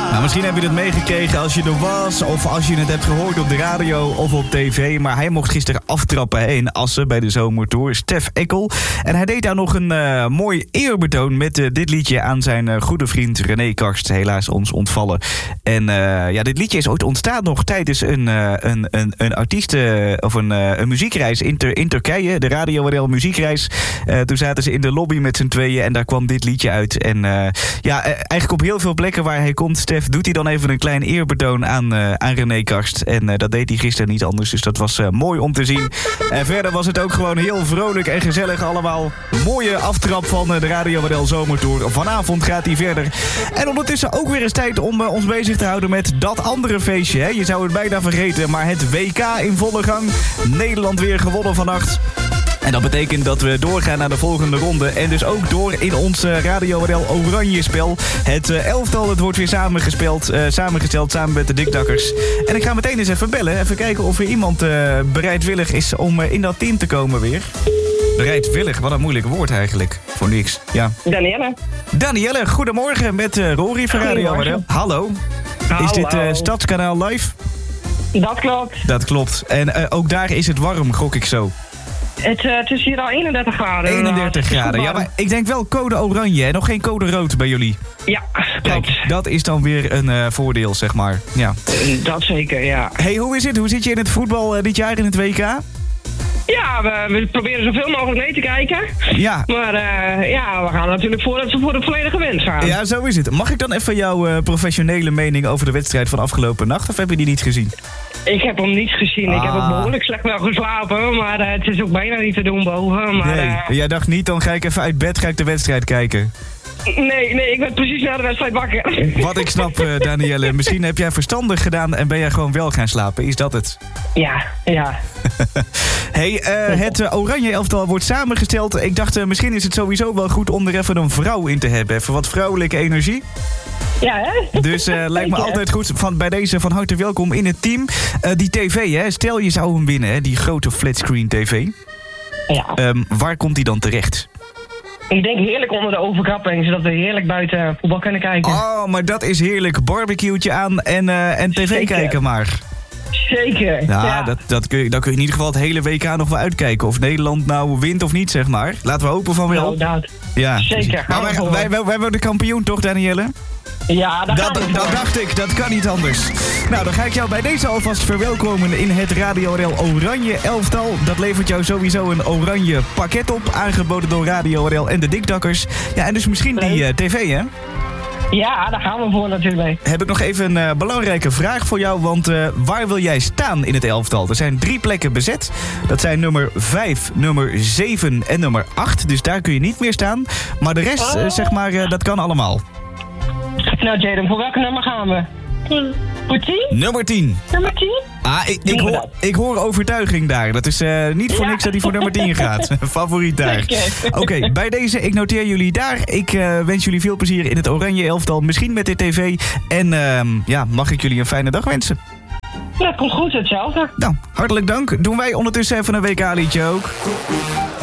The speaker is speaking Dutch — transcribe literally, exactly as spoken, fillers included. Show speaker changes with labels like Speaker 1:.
Speaker 1: Nou, misschien heb je het meegekregen als je er was, of als je het hebt gehoord op de radio of op tv. Maar hij mocht gisteren aftrappen hè, in Assen bij de Zomertour, Stef Eckel. En hij deed daar nog een uh, mooi eerbetoon met uh, dit liedje aan zijn uh, goede vriend René Karst, helaas ons ontvallen. En uh, ja, dit liedje is ooit ontstaan nog tijdens een, uh, een, een, een artiesten, of een, uh, een muziekreis in, Tur- in Turkije, de Radio W R L muziekreis. Uh, toen zaten ze in de lobby met z'n tweeën en daar kwam dit liedje uit. En uh, ja, eigenlijk op heel veel plekken waar hij komt, Stef, doet hij dan even een klein eerbetoon aan, uh, aan René Karst. En uh, dat deed hij gisteren niet anders, dus dat was uh, mooi om te zien. En verder was het ook gewoon heel vrolijk en gezellig allemaal. Mooie aftrap van uh, de Radio W R L Zomertour. Vanavond gaat hij verder. En ondertussen ook weer eens tijd om uh, ons bezig te houden met dat andere feestje. Hè? Je zou het bijna vergeten, maar het W K in volle gang. Nederland weer gewonnen vannacht. En dat betekent dat we doorgaan naar de volgende ronde. En dus ook door in ons uh, Radio W R L Oranje spel. Het uh, elftal, het wordt weer samengespeeld, uh, samengesteld samen met de Dikdakkers. En ik ga meteen eens even bellen. Even kijken of er iemand uh, bereidwillig is om uh, in dat team te komen weer. Bereidwillig, wat een moeilijk woord eigenlijk. Voor niks, ja.
Speaker 2: Danielle.
Speaker 1: Danielle, goedemorgen met uh, Rory van Radio W R L. Hallo.
Speaker 2: Hallo.
Speaker 1: Is dit uh, Stadskanaal live?
Speaker 2: Dat klopt.
Speaker 1: Dat klopt. En uh, ook daar is het warm, gok ik zo.
Speaker 2: Het, uh, het is hier al eenendertig graden.
Speaker 1: eenendertig graden, ja, maar ik denk wel code oranje en nog geen code rood bij jullie.
Speaker 2: Ja, klopt.
Speaker 1: Kijk, dat is dan weer een uh, voordeel, zeg maar. Ja.
Speaker 2: Dat zeker, ja.
Speaker 1: Hey, hoe is het? Hoe zit je in het voetbal uh, dit jaar in het W K?
Speaker 2: Ja, we, we proberen zoveel mogelijk mee te kijken.
Speaker 1: Ja.
Speaker 2: Maar uh, ja, we gaan natuurlijk voor het, voor het volledige winst gaan.
Speaker 1: Ja, zo is het. Mag ik dan even jouw uh, professionele mening over de wedstrijd van afgelopen nacht? Of heb je die niet gezien?
Speaker 2: Ik heb hem niet gezien.
Speaker 1: Ah.
Speaker 2: Ik heb ook behoorlijk slecht wel geslapen. Maar uh, het is ook bijna niet te doen boven. Maar,
Speaker 1: Nee,
Speaker 2: uh,
Speaker 1: jij dacht niet, dan ga ik even uit bed ga ik de wedstrijd kijken.
Speaker 2: nee, nee, ik ben precies na de wedstrijd wakker.
Speaker 1: Wat ik snap, uh, Danielle. Misschien heb jij verstandig gedaan en ben jij gewoon wel gaan slapen. Is dat het?
Speaker 2: Ja, ja.
Speaker 1: Hey, uh, het uh, oranje elftal wordt samengesteld. Ik dacht, uh, misschien is het sowieso wel goed om er even een vrouw in te hebben. Even wat vrouwelijke energie.
Speaker 2: Ja, hè?
Speaker 1: Dus uh, lijkt me altijd goed. Van, bij deze van harte welkom in het team. Uh, die tv, hè? Stel je zou hem winnen, hè? Die grote flatscreen tv.
Speaker 2: Ja.
Speaker 1: Um, waar komt die dan terecht?
Speaker 2: Ik denk heerlijk onder de overkapping, zodat we heerlijk buiten voetbal kunnen kijken.
Speaker 1: Oh, maar dat is heerlijk. Barbecue'tje aan en, uh, en tv
Speaker 2: Zeker.
Speaker 1: kijken maar.
Speaker 2: Zeker.
Speaker 1: Ja,
Speaker 2: ja.
Speaker 1: Dat, dat kun je, dan kun je in ieder geval het hele W K nog wel uitkijken. Of Nederland nou wint of niet, zeg maar. Laten we hopen van wel.
Speaker 2: Nou, dat.
Speaker 1: Ja.
Speaker 2: Zeker.
Speaker 1: Maar wij, wij, wij, wij worden kampioen toch, Danielle?
Speaker 2: Ja, dat,
Speaker 1: Dat, dat dacht ik, dat kan niet anders. Nou, dan ga ik jou bij deze alvast verwelkomen in het Radio W R L Oranje elftal. Dat levert jou sowieso een oranje pakket op, aangeboden door Radio W R L en de Dikdakkers. Ja, en dus misschien die uh, tv, hè?
Speaker 2: Ja, daar gaan we voor natuurlijk.
Speaker 1: Heb ik nog even een uh, belangrijke vraag voor jou, want uh, waar wil jij staan in het elftal? Er zijn drie plekken bezet. Dat zijn nummer vijf, nummer zeven en nummer acht. Dus daar kun je niet meer staan. Maar de rest, uh, zeg maar, uh, dat kan allemaal.
Speaker 2: Nou, Jaden, voor welke nummer gaan we? tien. Voor tien?
Speaker 1: Nummer tien.
Speaker 2: Nummer tien?
Speaker 1: Ah, ik, ik, hoor, ik hoor overtuiging daar. Dat is uh, niet voor
Speaker 2: Ja.
Speaker 1: niks dat hij voor nummer tien gaat. Favoriet daar. Oké, okay, bij deze, ik noteer jullie daar. Ik uh, wens jullie veel plezier in het oranje elftal. Misschien met de tv. En uh, ja, mag ik jullie een fijne dag wensen.
Speaker 2: Dat komt goed, hetzelfde.
Speaker 1: Nou, hartelijk dank. Doen wij ondertussen even een W K-liedje ook.